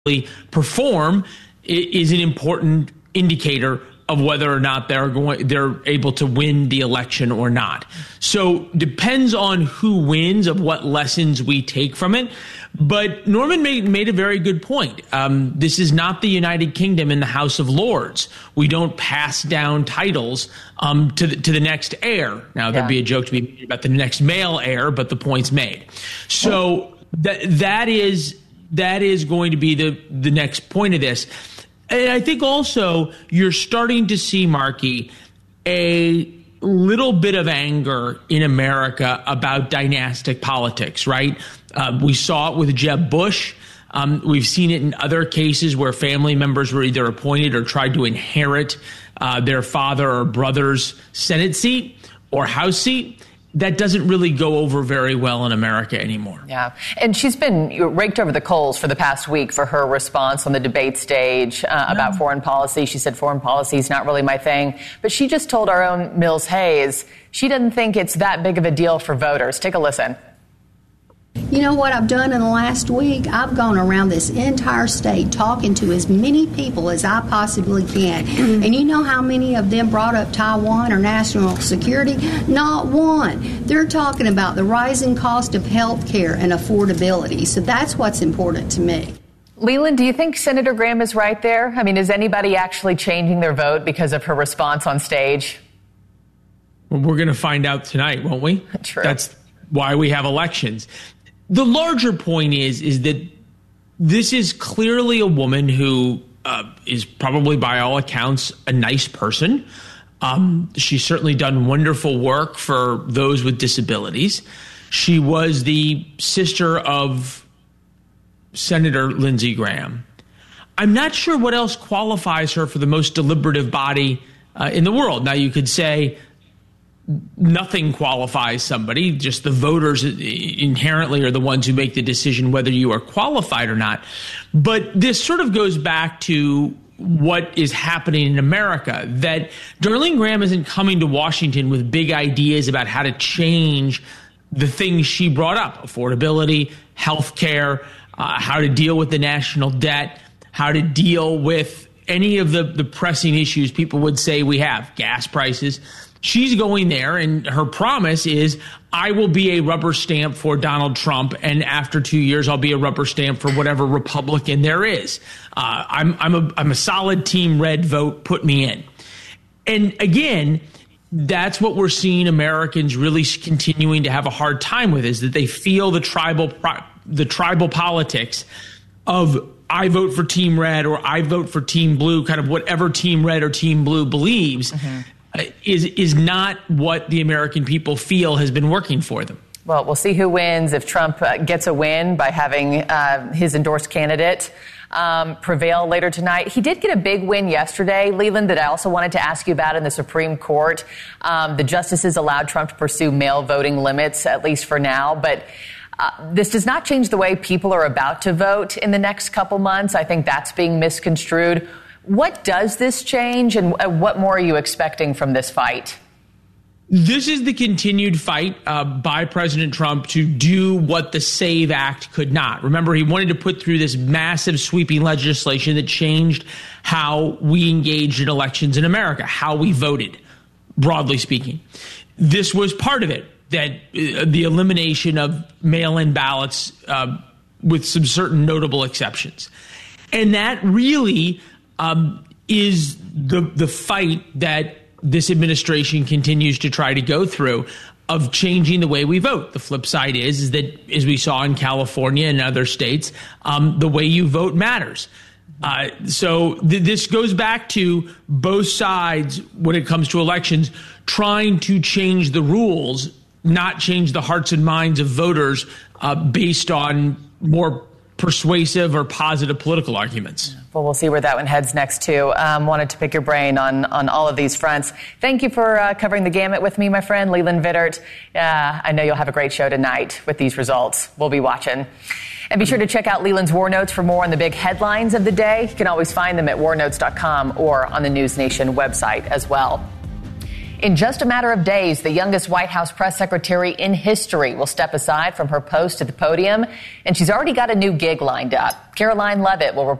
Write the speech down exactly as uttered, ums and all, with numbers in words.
perform is an important indicator of whether or not they're going they're able to win the election or not. So depends on who wins of what lessons we take from it. But Norman made made a very good point. Um, this is not the United Kingdom in the House of Lords. We don't pass down titles um, to the, to the next heir. Now there'd yeah. be a joke to be made about the next male heir, but the point's made. So that that is. That is going to be the, the next point of this. And I think also you're starting to see, Marky, a little bit of anger in America about dynastic politics, right? Uh, we saw it with Jeb Bush. Um, we've seen it in other cases where family members were either appointed or tried to inherit uh, their father or brother's Senate seat or House seat. That doesn't really go over very well in America anymore. Yeah. And she's been raked over the coals for the past week for her response on the debate stage uh, no. about foreign policy. She said foreign policy is not really my thing. But she just told our own Mills Hayes she doesn't think it's that big of a deal for voters. Take a listen. You know what I've done in the last week? I've gone around this entire state talking to as many people as I possibly can. Mm-hmm. And you know how many of them brought up Taiwan or national security? Not one. They're talking about the rising cost of health care and affordability. So that's what's important to me. Leland, do you think Senator Graham is right there? I mean, is anybody actually changing their vote because of her response on stage? Well, we're going to find out tonight, won't we? True. That's why we have elections. The larger point is, is that this is clearly a woman who uh, is probably, by all accounts, a nice person. Um, she's certainly done wonderful work for those with disabilities. She was the sister of Senator Lindsey Graham. I'm not sure what else qualifies her for the most deliberative body uh, in the world. Now, you could say nothing qualifies somebody. Just the voters inherently are the ones who make the decision whether you are qualified or not. But this sort of goes back to what is happening in America, that Darlene Graham isn't coming to Washington with big ideas about how to change the things she brought up: affordability, health care, uh, how to deal with the national debt, how to deal with any of the, the pressing issues people would say we have, gas prices. She's going there, and her promise is, I will be a rubber stamp for Donald Trump, and after two years, I'll be a rubber stamp for whatever Republican there is. Uh, I'm, I'm, a, I'm a solid Team Red vote. Put me in. And again, that's what we're seeing Americans really continuing to have a hard time with, is that they feel the tribal the tribal politics of I vote for Team Red or I vote for Team Blue, kind of whatever Team Red or Team Blue believes. Mm-hmm. is is not what the American people feel has been working for them. Well, we'll see who wins if Trump uh, gets a win by having uh, his endorsed candidate um, prevail later tonight. He did get a big win yesterday, Leland, that I also wanted to ask you about in the Supreme Court. Um, the justices allowed Trump to pursue mail voting limits, at least for now, but Uh, this does not change the way people are about to vote in the next couple months. I think that's being misconstrued. What does this change, and what more are you expecting from this fight? This is the continued fight uh, by President Trump to do what the SAVE Act could not. Remember, he wanted to put through this massive sweeping legislation that changed how we engaged in elections in America, how we voted, broadly speaking. This was part of it, that uh, the elimination of mail-in ballots uh, with some certain notable exceptions. And that really um, is the the fight that this administration continues to try to go through, of changing the way we vote. The flip side is, is that, as we saw in California and other states, um, the way you vote matters. Uh, so th- this goes back to both sides when it comes to elections, trying to change the rules, not change the hearts and minds of voters uh, based on more persuasive or positive political arguments. Well, we'll see where that one heads next, too. Um, wanted to pick your brain on, on all of these fronts. Thank you for uh, covering the gamut with me, my friend, Leland Vittert. Uh, I know you'll have a great show tonight with these results. We'll be watching. And be sure to check out Leland's War Notes for more on the big headlines of the day. You can always find them at war notes dot com or on the News Nation website as well. In just a matter of days, the youngest White House press secretary in history will step aside from her post at the podium, and she's already got a new gig lined up. Caroline Levitt will report.